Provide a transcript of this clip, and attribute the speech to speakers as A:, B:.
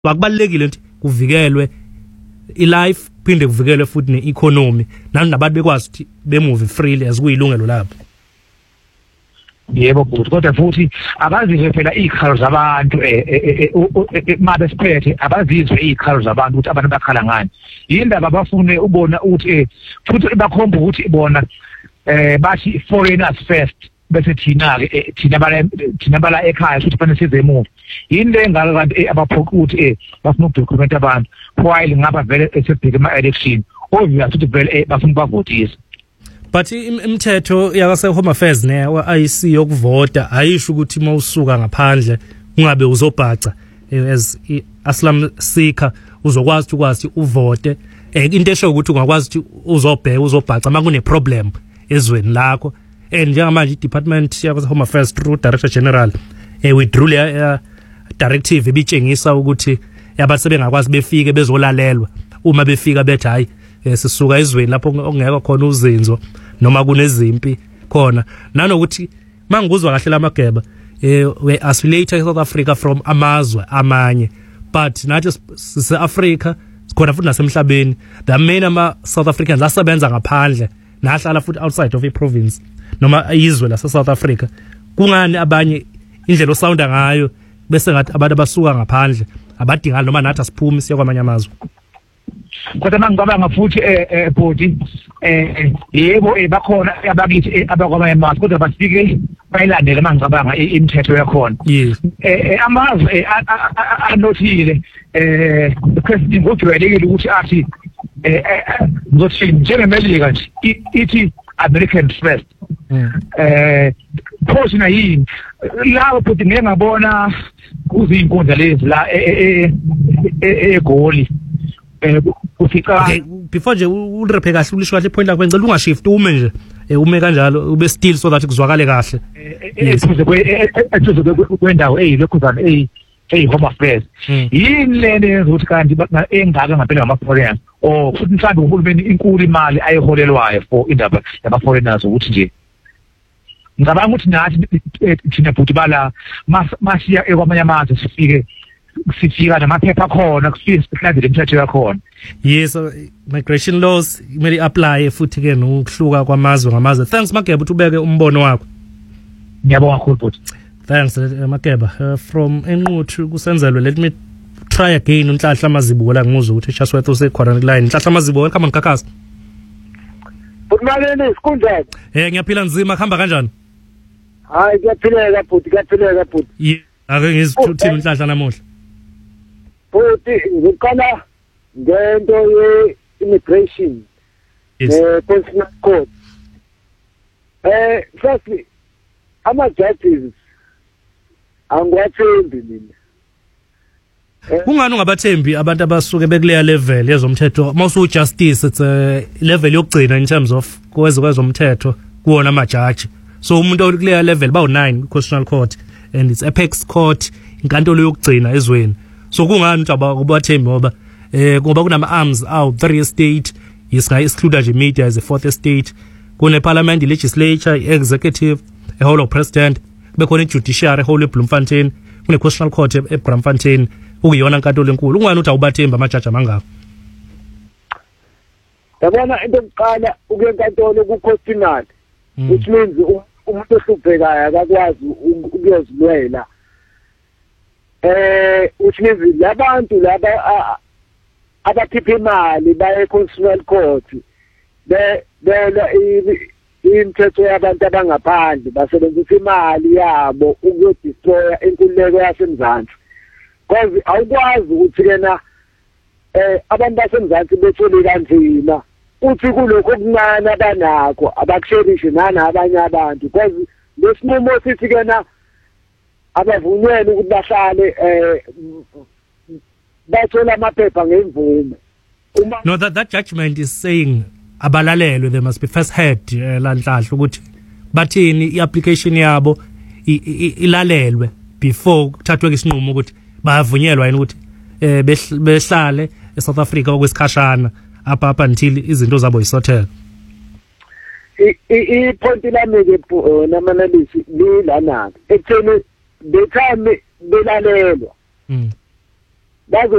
A: akubalekile ukuthi kuvikelwe ilife phinde kuvikelwe futhi neeconomy nabantu bekwazi ukuthi bemove freely as kuyilungelo labo.
B: Yebo futhi kodwa futhi abazizwe phela izikhalo zabantu mabe siphethe abazizwe izikhalo zabantu ukuthi abantu bakhala ngani. Yindaba bafune ubona ukuthi futhi bakhomba ukuthi bona bathi foreigners first bese thina bala ekhaya futhi fanele size emuva. Yini le ngalo kanti abaphoqa ukuthi bafuna ukudocument abantu while ngaba vele esebheka ama-election obvious ukuthi vele bafuna ukuvotisa.
A: But imithetho yakase Home Affairs ne IEC yokuvota ayisho ukuthi mawusuka ngaphandle ungabe uzobhaca as asylum seeker uzokwazi ukwazi uvote. Into esho ukuthi ungakwazi ukuthi uzobhaca makune problem ezweni lakho. Njengamanje iDepartment yakase Home Affairs through Director General withdrew le directive ibitshengisa ukuthi yabantu sebengakwazi befike bezolalelwa uma befika bethi hayi sisuka ezweni lapho ongekho khona uzinzo noma kunezimpi khona nanokuthi mangikuzwa kahle lamageba we isolate South Africa from amazwe amanye but nathi sise Africa sikhona futhi nasemhlabeni the main ama South Africans asebenza ngaphandle nahlala futhi outside of a province noma izwe la South Africa kungani abanye indlela osawunda ngayo bese ngathi abantu abasuka ngaphandle abadingana noma nathi asiphumi siya kwamanye amazwe.
B: Kodwa mangicabanga futhi body yebo bakhona abakithi abakwamanye amazwe kodwa basike bayilandele mangicabanga imithetho yakhona. Amazwe anothile president ngojwayelekile ukuthi athi ngothi njengeMelika nje ithi American first. Phosina yini labo futhi ngeke ngabona kuzinkundla lezi la egoli ufika
A: before nje ulirephe kahle ulisho kahle point lakho ngicela ungashift ume nje ume kanjalo ube still so that kuzwakale kahle ethuze kwendawo eyilokhuzana Home Affairs yini lene ukuthi kanti engaka ngaphela ngama-foreigners futhi mhlawumbe uhulumeni inkulu imali ayiholelwayo for indaba yama-foreigners ukuthi nje ngicabanga ukuthi nathi thina futhi bala masiya ekwamanye amazwe sifika namaphepha khona kufike sihlangene imithetho yakhona. Yes, migration laws kumele apply futhi ke nokuhluka kwamazwe ngamazwe. Thanks Mageba ukuthi ubeke umbono wakho.
B: Ngiyabonga kakhulu futhi.
A: Thanks Mageba from Enquthu kusenzelwe. Let me try again uNhlahla Mazibuko la ngizwe ukuthi Chasworth usekhona line. Nhlahla Mazibuko welcome ngikakhazi.
C: Umaleni sikunjani?
A: Ngiyaphila nzima khamba kanjani?
C: Hayi kuyaphileka futhi.
A: Ake ngizithini Nhlahla namuhla.
C: Futhi ngiqala ngento ye-immigration consular court. Firstly, ama-judges angiwathembi mina.
A: Kungani ungabathembi abantu abasuke bekuleya level yezomthetho mawusu justice it's level yokugcina in terms of kwezomthetho kuwona amajaji. So umuntu okuleya level bawu9 constitutional court and it's apex court inkantolo yokugcina ezweni. So kungani ukuthi abathembi ngoba kunama arms awu 3 estate yisinga exclude nje media as a 4th estate kune parliament legislature executive a whole of president bekhona judiciary whole eBloemfontein kune constitutional court eBramfontein ukuyona inkantolo enkulu. Ungani ukuthi awubathemba amajaji amangaka?
C: Yabona into yokuqala ukuyenkantolo ku-constitutional which means umuntu ohluphekayo akakwazi ukuyozilwela which means labantu laba abakhipha imali baye constitutional court bela imithetho yabantu abangaphandle basebenzisa imali yabo ukuyodestroya inkululeko yasemzansi because awukwazi ukuthi kena abantu basemzansi bethole kanzima uthi kulokho okuncane abanakho abakusherishe nabanye abantu because lesinqumo sithi kena abavunyelwe ukuthi bahlale bathola amaphepha ngemvume.
A: No, that judgment is saying abalalelwe they must be first heard la Nhlahla ukuthi bathini iapplication yabo ilalelwe before kuthathwe isinqumo ukuthi bavunyelwa yini ukuthi behlale eSouth Africa okwesikhashana up until izinto zabo yisothela.
C: I-point lami-ke namanalisi lilana ekutheni the time belalelwa bazo